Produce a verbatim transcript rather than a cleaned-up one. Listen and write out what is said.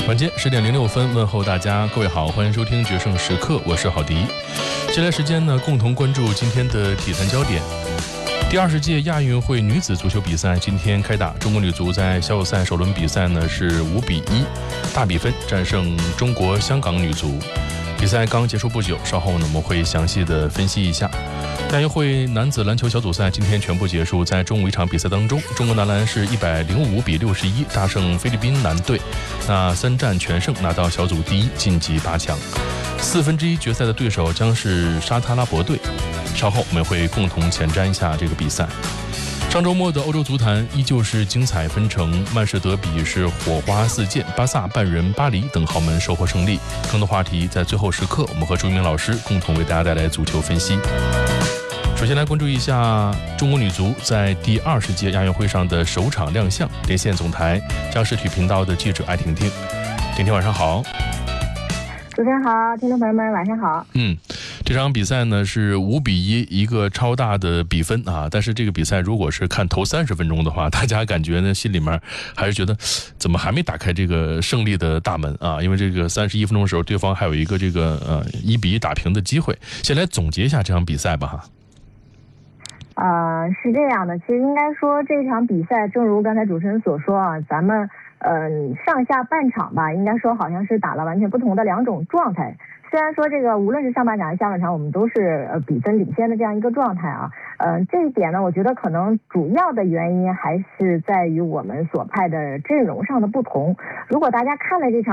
晚间十点零六分，问候大家，各位好，欢迎收听决胜时刻，我是郝迪。接下来时间呢，共同关注今天的体坛焦点。第二十届亚运会女子足球比赛今天开打，中国女足在小组赛首轮比赛呢是五比一大比分战胜中国香港女足。比赛刚结束不久，稍后呢我们会详细的分析一下。亚运会男子篮球小组赛今天全部结束，在中午一场比赛当中，中国男篮是一百零五比六十一大胜菲律宾男队，那三战全胜，拿到小组第一，晋级八强。四分之一决赛的对手将是沙特阿拉伯队，稍后我们会共同前瞻一下这个比赛。上周末的欧洲足坛依旧是精彩纷呈，曼市德比是火花四溅，巴萨、拜仁、巴黎等豪门收获胜利。更多话题在最后时刻，我们和朱一鸣老师共同为大家带来足球分析。首先来关注一下中国女足在第二十届亚运会上的首场亮相，连线总台央视体育频道的记者艾婷婷。婷婷晚上好。 主持人好，听众朋友们晚上好。 嗯，这场比赛呢是五比一，一个超大的比分啊！但是这个比赛如果是看头三十分钟的话，大家感觉呢心里面还是觉得怎么还没打开这个胜利的大门啊？因为这个三十一分钟的时候，对方还有一个这个呃一比一打平的机会。先来总结一下这场比赛吧哈。 呃，是这样的，其实应该说这场比赛，正如刚才主持人所说啊，咱们嗯、呃、上下半场吧，应该说好像是打了完全不同的两种状态。虽然说这个无论是上半场还是下半场，我们都是呃比分领先的这样一个状态啊，嗯、呃，这一点呢，我觉得可能主要的原因还是在于我们所派的阵容上的不同。如果大家看了这场